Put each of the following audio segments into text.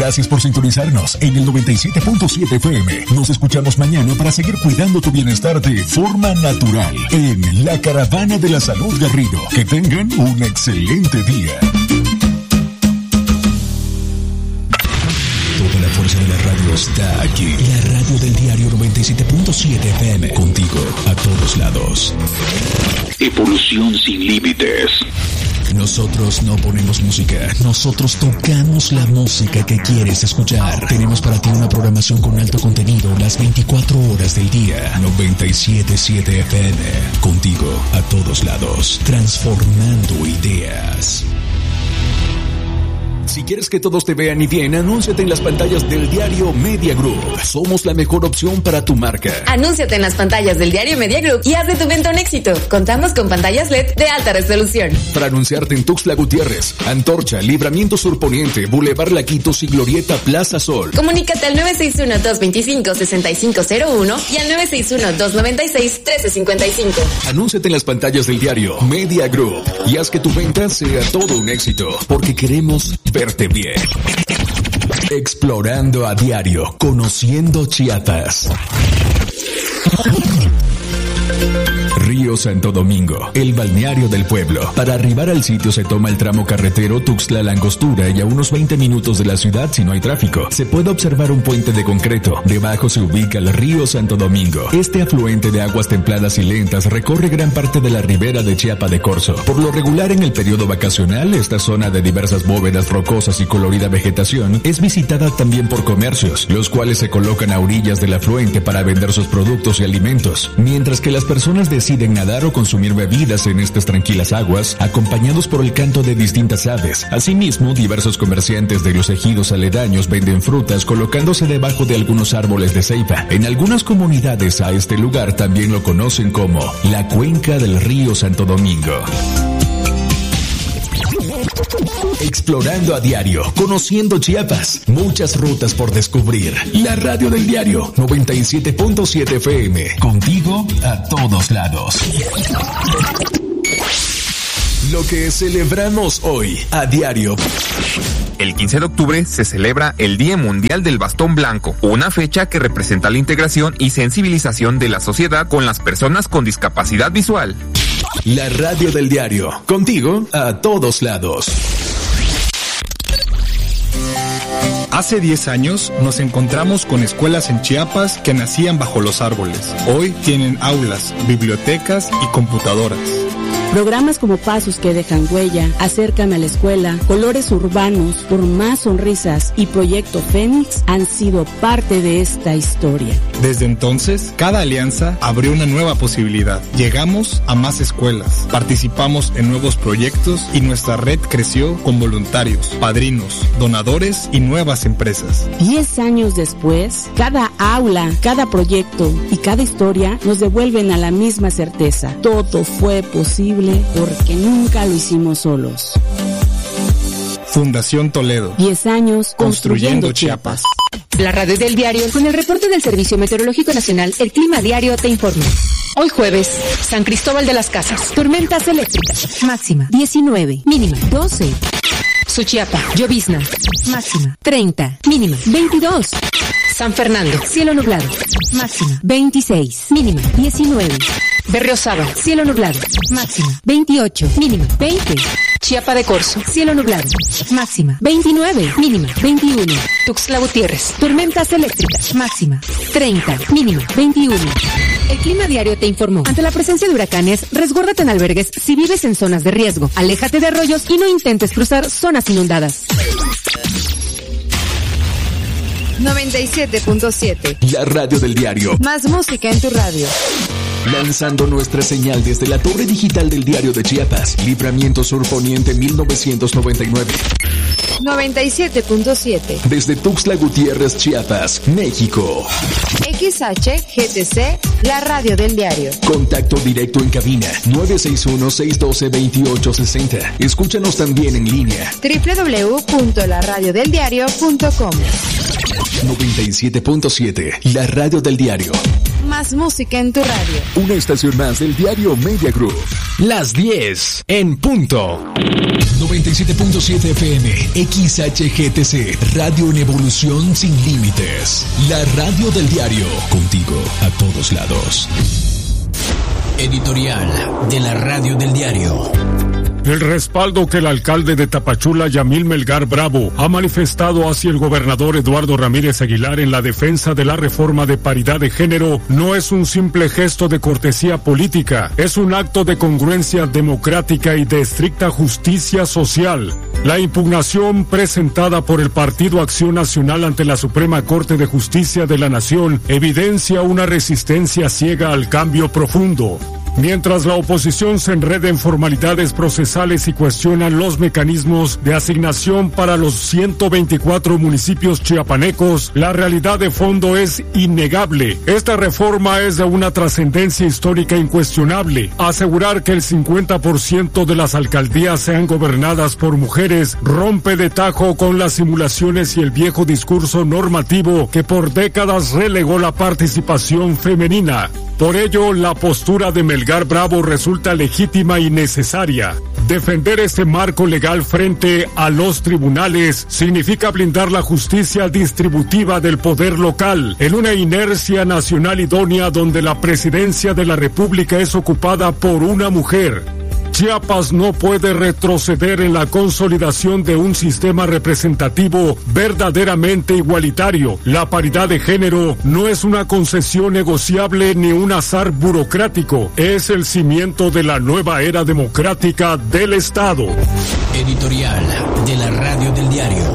Gracias por sintonizarnos en el 97.7 FM. Nos escuchamos mañana para seguir cuidando tu bienestar de forma natural en La Caravana de la Salud Garrido. Que tengan un excelente día. Toda la fuerza de la radio está aquí. La radio del diario 97.7 FM. Contigo a todos lados. Evolución sin límites. Nosotros no ponemos música, nosotros tocamos la música que quieres escuchar. Tenemos para ti una programación con alto contenido las 24 horas del día. 97.7 FM, contigo a todos lados, transformando ideas. Si quieres que todos te vean y bien, anúnciate en las pantallas del diario Media Group. Somos la mejor opción para tu marca. Anúnciate en las pantallas del diario Media Group y haz de tu venta un éxito. Contamos con pantallas LED de alta resolución. Para anunciarte en Tuxtla Gutiérrez, Antorcha, Libramiento Sur Poniente, Boulevard Laquitos y Glorieta Plaza Sol. Comunícate al 961-225-6501 y al 961-296-1355. Anúnciate en las pantallas del diario Media Group y haz que tu venta sea todo un éxito, porque queremos verte bien. Explorando a diario, conociendo Chiapas. Río Santo Domingo, el balneario del pueblo. Para arribar al sitio se toma el tramo carretero Tuxtla-La Angostura y a unos 20 minutos de la ciudad si no hay tráfico. Se puede observar un puente de concreto. Debajo se ubica el Río Santo Domingo. Este afluente de aguas templadas y lentas recorre gran parte de la ribera de Chiapa de Corzo. Por lo regular en el periodo vacacional, esta zona de diversas bóvedas rocosas y colorida vegetación es visitada también por comercios, los cuales se colocan a orillas del afluente para vender sus productos y alimentos, mientras que las personas deciden nadar o consumir bebidas en estas tranquilas aguas, acompañados por el canto de distintas aves. Asimismo, diversos comerciantes de los ejidos aledaños venden frutas colocándose debajo de algunos árboles de ceiba. En algunas comunidades a este lugar también lo conocen como la cuenca del Río Santo Domingo. Explorando a diario, conociendo Chiapas, muchas rutas por descubrir. La radio del diario 97.7 FM, contigo a todos lados. Lo que celebramos hoy a diario. El 15 de octubre se celebra el Día Mundial del Bastón Blanco, una fecha que representa la integración y sensibilización de la sociedad con las personas con discapacidad visual. La radio del diario, contigo a todos lados. Hace 10 años nos encontramos con escuelas en Chiapas que nacían bajo los árboles. Hoy tienen aulas, bibliotecas y computadoras. Programas como Pasos que dejan huella, Acércame a la escuela, Colores urbanos, Por más sonrisas y Proyecto Fénix han sido parte de esta historia. Desde entonces, cada alianza abrió una nueva posibilidad. Llegamos a más escuelas, participamos en nuevos proyectos y nuestra red creció con voluntarios, padrinos, donadores y nuevas empresas. 10 años después, cada aula, cada proyecto y cada historia nos devuelven a la misma certeza. Todo fue posible porque nunca lo hicimos solos. Fundación Toledo. 10 años construyendo Chiapas. La radio del diario, con el reporte del Servicio Meteorológico Nacional, el Clima Diario te informa. Hoy jueves, San Cristóbal de las Casas, tormentas eléctricas, máxima 19, mínima 12. Suchiapa, llovizna, máxima 30, mínima 22. San Fernando, cielo nublado, máxima 26, mínima 19. Berriozábal, cielo nublado, máxima 28, mínima 20. Chiapa de Corzo, cielo nublado, máxima 29, mínima 21. Tuxtla Gutiérrez, tormentas eléctricas, máxima 30, mínima 21. El Clima Diario te informó. Ante la presencia de huracanes, resguárdate en albergues si vives en zonas de riesgo. Aléjate de arroyos y no intentes cruzar zonas inundadas. 97.7. La radio del diario. Más música en tu radio. Lanzando nuestra señal desde la torre digital del diario de Chiapas. Libramiento Sur Poniente 1999. 97.7. Desde Tuxtla Gutiérrez, Chiapas, México. XHGTC, la radio del diario. Contacto directo en cabina 961-612-2860. Escúchanos también en línea. www.laradiodeldiario.com. 97.7, la radio del diario. Más música en tu radio. Una estación más del diario Media Group. Las 10 en punto. 97.7 FM, XHGTC, Radio en Evolución Sin Límites. La radio del diario, contigo a todos lados. Editorial de la radio del diario. El respaldo que el alcalde de Tapachula, Yamil Melgar Bravo, ha manifestado hacia el gobernador Eduardo Ramírez Aguilar en la defensa de la reforma de paridad de género no es un simple gesto de cortesía política, es un acto de congruencia democrática y de estricta justicia social. La impugnación presentada por el Partido Acción Nacional ante la Suprema Corte de Justicia de la Nación evidencia una resistencia ciega al cambio profundo. Mientras la oposición se enreda en formalidades procesales y cuestionan los mecanismos de asignación para los 124 municipios chiapanecos, la realidad de fondo es innegable. Esta reforma es de una trascendencia histórica incuestionable. Asegurar que el 50% de las alcaldías sean gobernadas por mujeres rompe de tajo con las simulaciones y el viejo discurso normativo que por décadas relegó la participación femenina. Por ello, la postura de Melgar Bravo resulta legítima y necesaria. Defender este marco legal frente a los tribunales significa blindar la justicia distributiva del poder local en una inercia nacional idónea donde la presidencia de la República es ocupada por una mujer. Chiapas no puede retroceder en la consolidación de un sistema representativo verdaderamente igualitario. La paridad de género no es una concesión negociable ni un azar burocrático, es el cimiento de la nueva era democrática del Estado. Editorial de la radio del diario.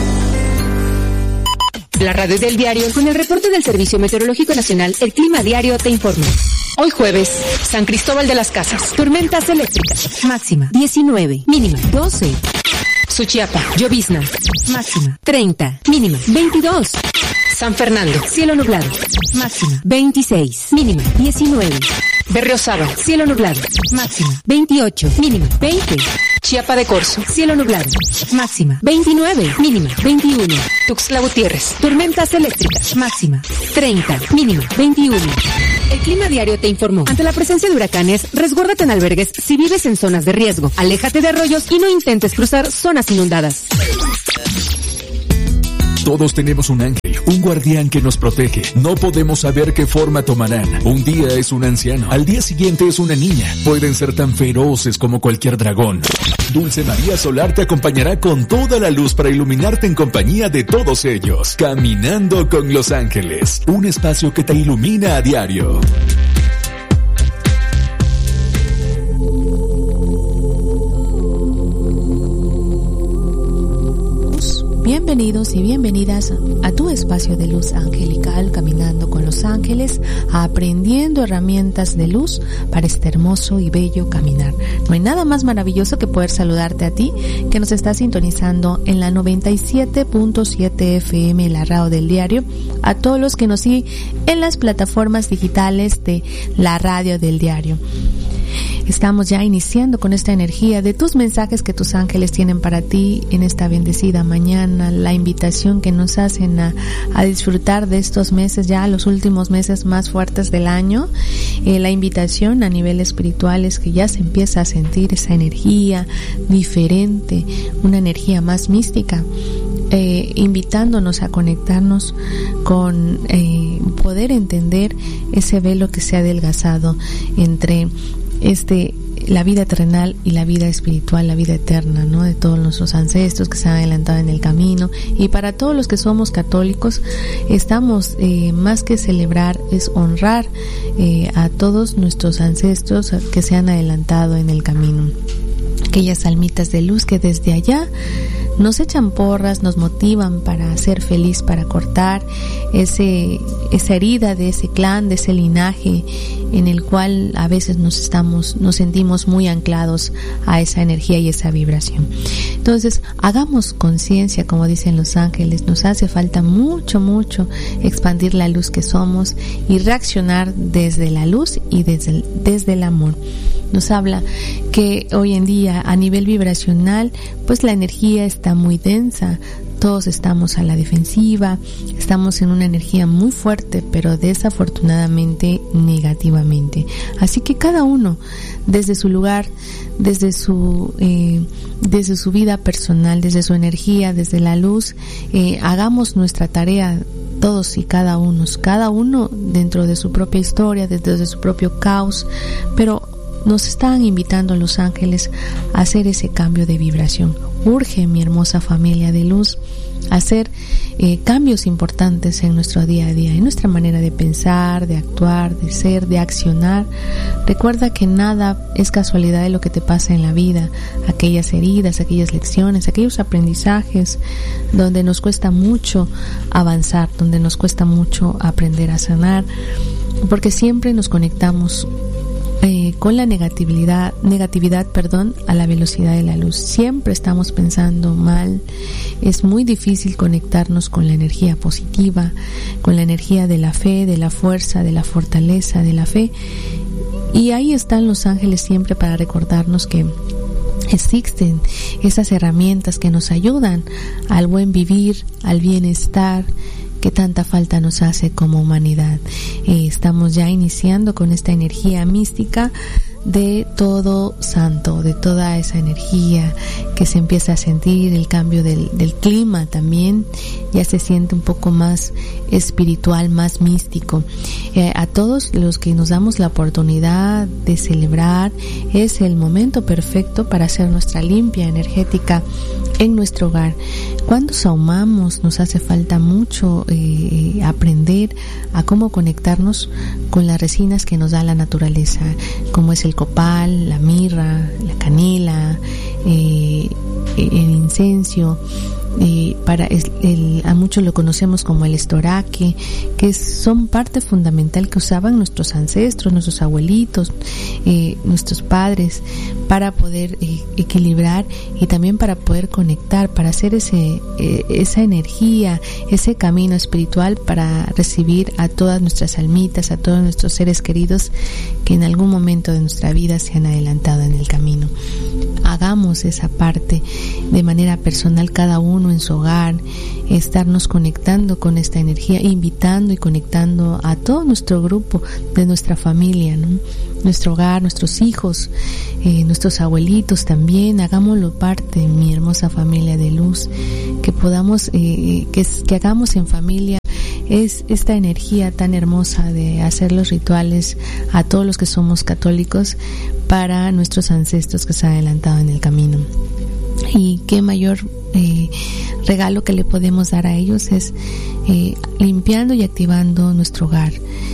La radio del diario, con el reporte del Servicio Meteorológico Nacional, el Clima Diario te informa. Hoy jueves, San Cristóbal de las Casas, tormentas eléctricas, máxima 19, mínima 12. Suchiapa, llovizna, máxima 30, mínima 22. San Fernando, cielo nublado, máxima 26, mínima 19. Berriozábal, cielo nublado, máxima 28, mínima 20. Chiapa de Corzo, cielo nublado, máxima 29, mínima 21. Tuxtla Gutiérrez, tormentas eléctricas, máxima 30, mínima 21. El Clima Diario te informó. Ante la presencia de huracanes, resguárdate en albergues si vives en zonas de riesgo. Aléjate de arroyos y no intentes cruzar zonas inundadas. Todos tenemos un ángel, un guardián que nos protege. No podemos saber qué forma tomarán. Un día es un anciano, al día siguiente es una niña. Pueden ser tan feroces como cualquier dragón. Dulce María Solar te acompañará con toda la luz para iluminarte en compañía de todos ellos. Caminando con los Ángeles, un espacio que te ilumina a diario. Bienvenidos y bienvenidas a tu espacio de luz angelical, caminando con los ángeles, aprendiendo herramientas de luz para este hermoso y bello caminar. No hay nada más maravilloso que poder saludarte a ti que nos estás sintonizando en la 97.7 FM, la radio del diario, a todos los que nos siguen en las plataformas digitales de la radio del diario. Estamos ya iniciando con esta energía de tus mensajes que tus ángeles tienen para ti en esta bendecida mañana, la invitación que nos hacen a disfrutar de estos meses, ya los últimos meses más fuertes del año, la invitación a nivel espiritual es que ya se empieza a sentir esa energía diferente, una energía más mística, invitándonos a conectarnos con poder entender ese velo que se ha adelgazado entre la vida terrenal y la vida espiritual, la vida eterna, ¿no? De todos nuestros ancestros que se han adelantado en el camino. Y para todos los que somos católicos, estamos más que celebrar, es honrar a todos nuestros ancestros que se han adelantado en el camino. Aquellas almitas de luz que desde allá nos echan porras, nos motivan para ser feliz, para cortar esa herida de ese clan, de ese linaje en el cual a veces nos sentimos muy anclados a esa energía y esa vibración. Entonces, hagamos conciencia, como dicen los ángeles, nos hace falta mucho, mucho expandir la luz que somos y reaccionar desde la luz y desde el amor. Nos habla que hoy en día a nivel vibracional, pues la energía está muy densa, todos estamos a la defensiva, estamos en una energía muy fuerte, pero desafortunadamente negativamente. Así que cada uno, desde su lugar, desde su vida personal, desde su energía, desde la luz, hagamos nuestra tarea, todos y cada uno dentro de su propia historia, dentro de su propio caos, pero nos están invitando los ángeles a hacer ese cambio de vibración. Urge, mi hermosa familia de luz, hacer cambios importantes en nuestro día a día, en nuestra manera de pensar, de actuar, de ser, de accionar. Recuerda que nada es casualidad de lo que te pasa en la vida, aquellas heridas, aquellas lecciones, aquellos aprendizajes donde nos cuesta mucho avanzar, donde nos cuesta mucho aprender a sanar, porque siempre nos conectamos con la negatividad, a la velocidad de la luz. Siempre estamos pensando mal. Es muy difícil conectarnos con la energía positiva, con la energía de la fe, de la fuerza, de la fortaleza, de la fe. Y ahí están los ángeles siempre para recordarnos que existen esas herramientas que nos ayudan al buen vivir, al bienestar, que tanta falta nos hace como humanidad. Estamos ya iniciando con esta energía mística de todo santo, de toda esa energía que se empieza a sentir, el cambio del clima también, ya se siente un poco más espiritual, más místico. A todos los que nos damos la oportunidad de celebrar, es el momento perfecto para hacer nuestra limpia energética en nuestro hogar. Cuando sahumamos nos hace falta mucho aprender a cómo conectarnos con las resinas que nos da la naturaleza, como es el copal, la mirra, la canela, el incienso. A muchos lo conocemos como el estoraque, que son parte fundamental que usaban nuestros ancestros, nuestros abuelitos, nuestros padres, para poder equilibrar y también para poder conectar, para hacer esa energía, ese camino espiritual para recibir a todas nuestras almitas, a todos nuestros seres queridos que en algún momento de nuestra vida se han adelantado en el camino. Hagamos esa parte de manera personal, cada uno en su hogar, estarnos conectando con esta energía, invitando y conectando a todo nuestro grupo de nuestra familia, ¿no? Nuestro hogar, nuestros hijos, nuestros abuelitos también. Hagámoslo parte, mi hermosa familia de luz, que podamos, que hagamos en familia es esta energía tan hermosa de hacer los rituales a todos los que somos católicos para nuestros ancestros que se han adelantado en el camino. Y qué mayor regalo que le podemos dar a ellos es limpiando y activando nuestro hogar.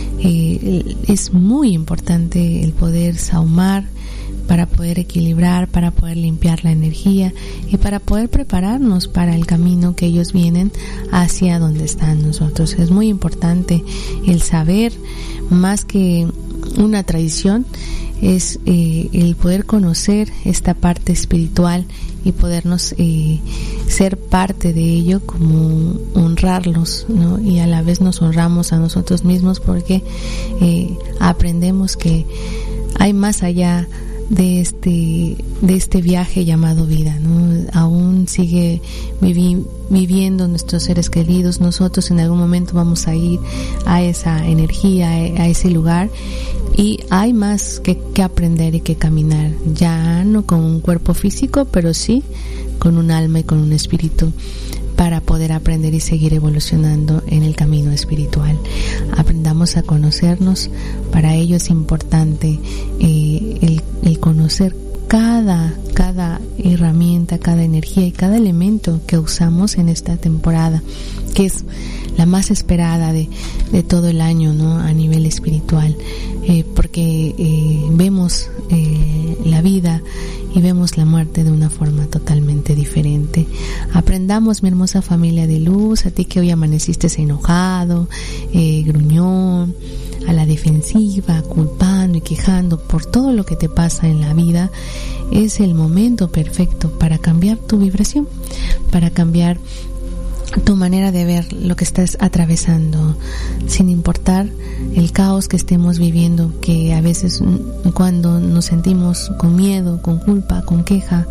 Es muy importante el poder sahumar para poder equilibrar, para poder limpiar la energía y para poder prepararnos para el camino que ellos vienen hacia donde están nosotros. Es muy importante el saber, más que una tradición, es el poder conocer esta parte espiritual y podernos ser parte de ello, como honrarlos, ¿no? Y a la vez nos honramos a nosotros mismos, porque aprendemos que hay más allá de este viaje llamado vida, ¿no? Aún sigue viviendo nuestros seres queridos. Nosotros en algún momento vamos a ir a esa energía, a ese lugar, y hay más que aprender y que caminar, ya no con un cuerpo físico, pero sí con un alma y con un espíritu, para poder aprender y seguir evolucionando en el camino espiritual. Aprendamos a conocernos. Para ello es importante el conocer cada herramienta, cada energía y cada elemento que usamos en esta temporada, que es la más esperada de todo el año, ¿no? A nivel espiritual, porque vemos la vida y vemos la muerte de una forma totalmente diferente. Aprendamos, mi hermosa familia de luz, a ti que hoy amaneciste enojado, gruñón, a la defensiva, culpando y quejando por todo lo que te pasa en la vida. Es el momento perfecto para cambiar tu vibración, para cambiar tu manera de ver lo que estás atravesando, sin importar el caos que estemos viviendo, que a veces cuando nos sentimos con miedo, con culpa, con queja,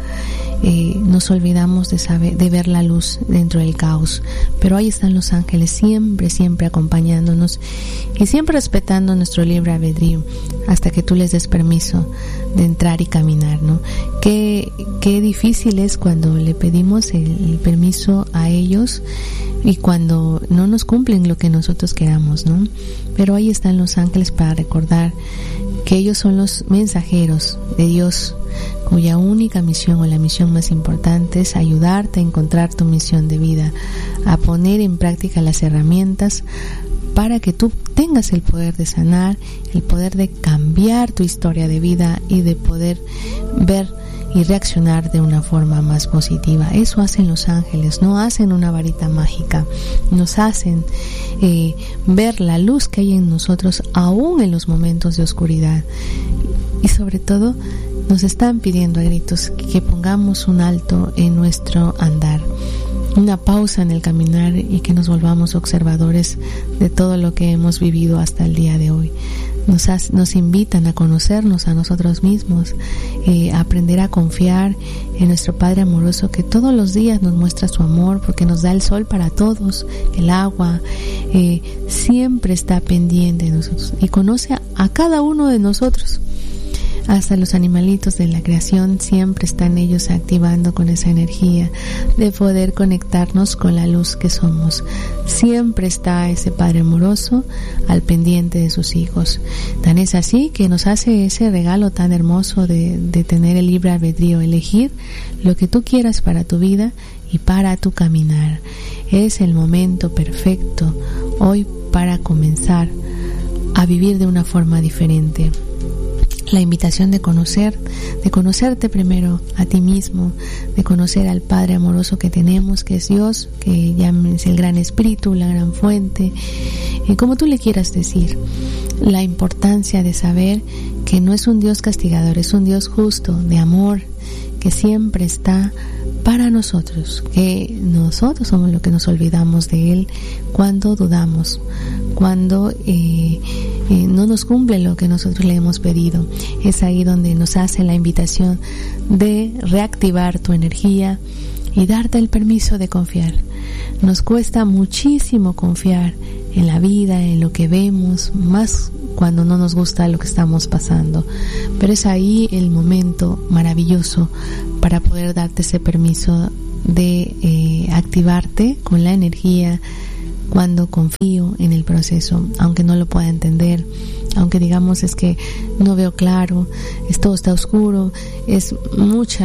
nos olvidamos de ver la luz dentro del caos. Pero ahí están los ángeles, siempre, siempre acompañándonos y siempre respetando nuestro libre albedrío hasta que tú les des permiso de entrar y caminar, ¿no? Qué difícil es cuando le pedimos el permiso a ellos y cuando no nos cumplen lo que nosotros queramos, ¿no? Pero ahí están los ángeles para recordar que ellos son los mensajeros de Dios, cuya única misión o la misión más importante es ayudarte a encontrar tu misión de vida, a poner en práctica las herramientas para que tú tengas el poder de sanar, el poder de cambiar tu historia de vida y de poder ver y reaccionar de una forma más positiva. Eso hacen los ángeles, no hacen una varita mágica, nos hacen ver la luz que hay en nosotros aún en los momentos de oscuridad, y sobre todo nos están pidiendo a gritos que pongamos un alto en nuestro andar, una pausa en el caminar, y que nos volvamos observadores de todo lo que hemos vivido hasta el día de hoy. Nos invitan a conocernos a nosotros mismos, a aprender a confiar en nuestro Padre amoroso, que todos los días nos muestra su amor, porque nos da el sol para todos, el agua, siempre está pendiente de nosotros y conoce a cada uno de nosotros. Hasta los animalitos de la creación siempre están ellos activando con esa energía de poder conectarnos con la luz que somos. Siempre está ese Padre amoroso al pendiente de sus hijos. Tan es así que nos hace ese regalo tan hermoso de tener el libre albedrío, elegir lo que tú quieras para tu vida y para tu caminar. Es el momento perfecto hoy para comenzar a vivir de una forma diferente. La invitación de conocerte primero a ti mismo, de conocer al Padre amoroso que tenemos, que es Dios, que ya es el gran espíritu, la gran fuente, como tú le quieras decir. La importancia de saber que no es un Dios castigador, es un Dios justo, de amor, que siempre está para nosotros, que nosotros somos los que nos olvidamos de Él cuando dudamos, cuando no nos cumple lo que nosotros le hemos pedido. Es ahí donde nos hace la invitación de reactivar tu energía y darte el permiso de confiar. Nos cuesta muchísimo confiar en la vida, en lo que vemos, más cuando no nos gusta lo que estamos pasando, pero es ahí el momento maravilloso para poder darte ese permiso de activarte con la energía cuando confío en el proceso, aunque no lo pueda entender, aunque digamos es que no veo claro, todo está oscuro, es mucha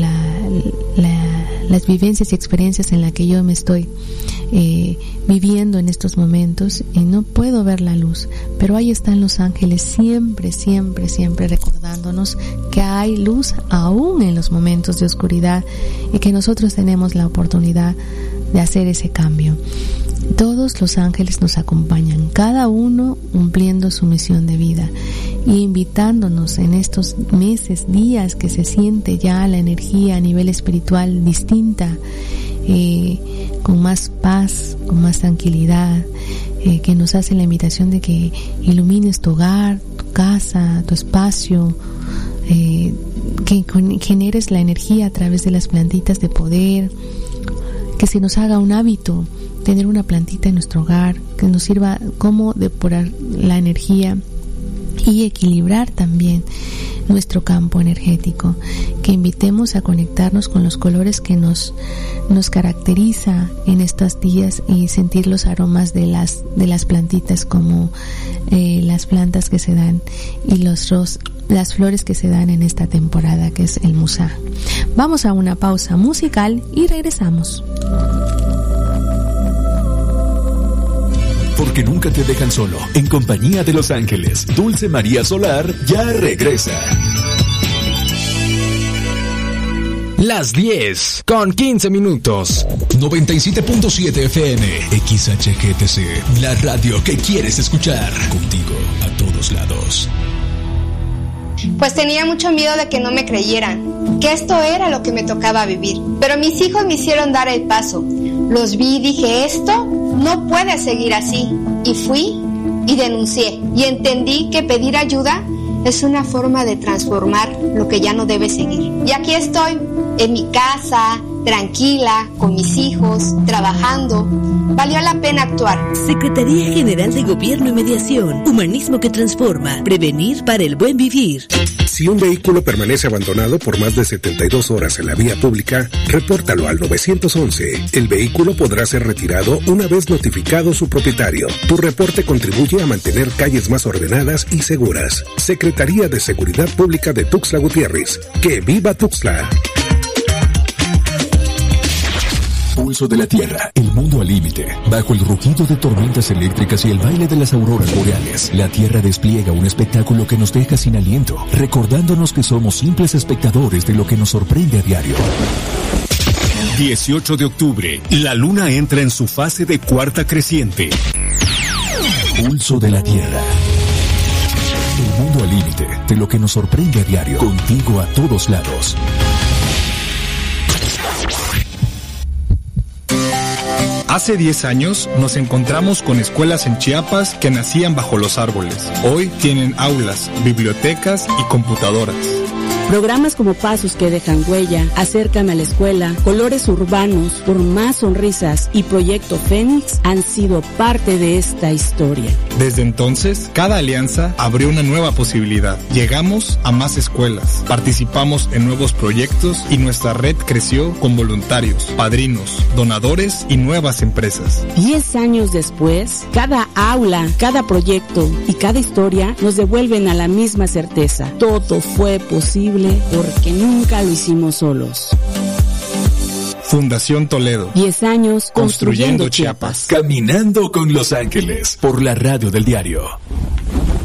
las vivencias y experiencias en las que yo me estoy viviendo en estos momentos y no puedo ver la luz, pero ahí están los ángeles siempre, siempre, siempre recordándonos que hay luz aún en los momentos de oscuridad y que nosotros tenemos la oportunidad de hacer ese cambio. Todos los ángeles nos acompañan, cada uno cumpliendo su misión de vida y invitándonos en estos meses, días que se siente ya la energía a nivel espiritual distinta, con más paz, con más tranquilidad, que nos hace la invitación de que ilumines tu hogar, tu casa, tu espacio, que generes la energía a través de las plantitas de poder, que se nos haga un hábito tener una plantita en nuestro hogar, que nos sirva como depurar la energía y equilibrar también nuestro campo energético, que invitemos a conectarnos con los colores que nos caracteriza en estos días y sentir los aromas de las plantitas, como las plantas que se dan y las flores que se dan en esta temporada, que es el Musá. Vamos a una pausa musical y regresamos. Porque nunca te dejan solo, en compañía de Los Ángeles. Dulce María Solar ya regresa. Las 10:15. 97.7 FM, XHGTC, la radio que quieres escuchar. Contigo a todos lados. Pues tenía mucho miedo de que no me creyeran, que esto era lo que me tocaba vivir. Pero mis hijos me hicieron dar el paso. Los vi y dije, esto no puede seguir así. Y fui y denuncié. Y entendí que pedir ayuda es una forma de transformar lo que ya no debe seguir. Y aquí estoy, en mi casa, tranquila, con mis hijos, trabajando. Valió la pena actuar. Secretaría General de Gobierno y Mediación. Humanismo que transforma. Prevenir para el buen vivir. Si un vehículo permanece abandonado por más de 72 horas en la vía pública, repórtalo al 911. El vehículo podrá ser retirado una vez notificado su propietario. Tu reporte contribuye a mantener calles más ordenadas y seguras. Secretaría de Seguridad Pública de Tuxtla Gutiérrez. ¡Que viva Tuxtla! Pulso de la Tierra, el mundo al límite. Bajo el rugido de tormentas eléctricas y el baile de las auroras boreales, la Tierra despliega un espectáculo que nos deja sin aliento, recordándonos que somos simples espectadores de lo que nos sorprende a diario. 18 de octubre, la Luna entra en su fase de cuarta creciente. Pulso de la Tierra. El mundo al límite de lo que nos sorprende a diario, contigo a todos lados. Hace 10 años nos encontramos con escuelas en Chiapas que nacían bajo los árboles. Hoy tienen aulas, bibliotecas y computadoras. Programas como Pasos que dejan huella, Acércame a la escuela, Colores urbanos, Por más sonrisas y Proyecto Fénix han sido parte de esta historia. Desde entonces, cada alianza abrió una nueva posibilidad. Llegamos a más escuelas, participamos en nuevos proyectos y nuestra red creció con voluntarios, padrinos, donadores y nuevas empresas. 10 años después, cada aula, cada proyecto y cada historia nos devuelven a la misma certeza. Todo fue posible porque nunca lo hicimos solos. Fundación Toledo. 10 años construyendo Chiapas. Caminando con Los Ángeles por la radio del diario.